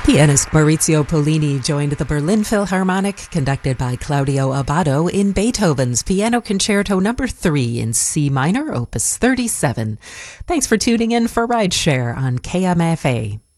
Pianist Maurizio Pollini joined the Berlin Philharmonic, conducted by Claudio Abbado, in Beethoven's Piano Concerto No. 3 in C minor, Opus 37. Thanks for tuning in for Rideshare on KMFA.